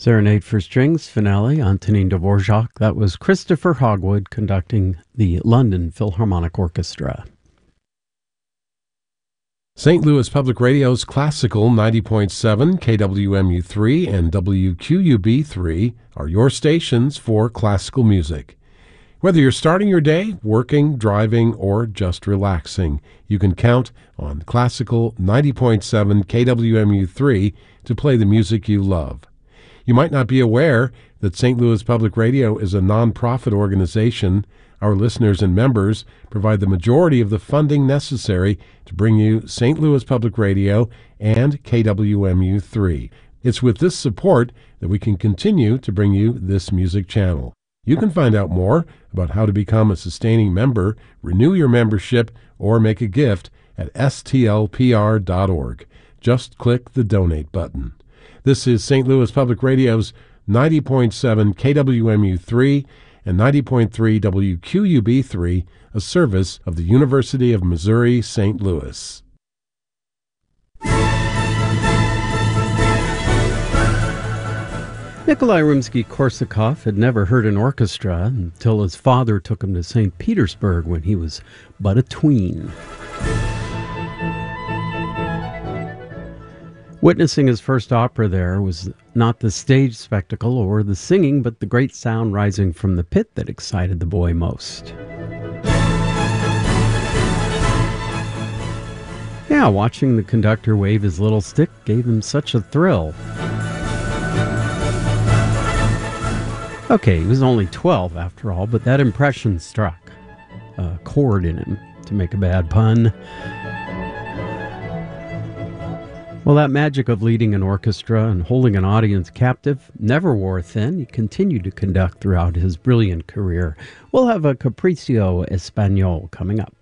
Serenade for Strings finale, Antonin Dvorak. That was Christopher Hogwood conducting the London Philharmonic Orchestra. St. Louis Public Radio's Classical 90.7, KWMU3, and WQUB3 are your stations for classical music. Whether you're starting your day, working, driving, or just relaxing, you can count on Classical 90.7 KWMU3 to play the music you love. You might not be aware that St. Louis Public Radio is a non-profit organization. Our listeners and members provide the majority of the funding necessary to bring you St. Louis Public Radio and KWMU3. It's with this support that we can continue to bring you this music channel. You can find out more about how to become a sustaining member, renew your membership, or make a gift at stlpr.org. Just click the donate button. This is St. Louis Public Radio's 90.7 KWMU3 and 90.3 WQUB3, a service of the University of Missouri, St. Louis. Nikolai Rimsky-Korsakov had never heard an orchestra until his father took him to St. Petersburg when he was but a tween. Witnessing his first opera there was not the stage spectacle or the singing, but the great sound rising from the pit that excited the boy most. Yeah, watching the conductor wave his little stick gave him such a thrill. Okay, he was only 12 after all, but that impression struck a chord in him, to make a bad pun. Well, that magic of leading an orchestra and holding an audience captive never wore thin. He continued to conduct throughout his brilliant career. We'll have a Capriccio Espagnol coming up.